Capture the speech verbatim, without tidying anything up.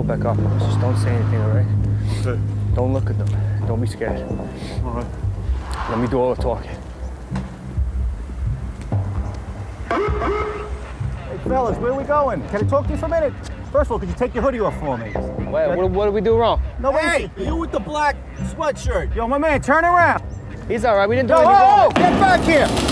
pull back up. Just don't say anything, all right? Okay. Don't look at them. Don't be scared. All right. Let me do all the talking. Hey, fellas, where are we going? Can I talk to you for a minute? First of all, could you take your hoodie off for me? Wait, what, what did we do wrong? No, Hey, you with the black sweatshirt. Yo, my man, turn around. He's all right. We didn't do Yo, anything oh, wrong. oh, get back here.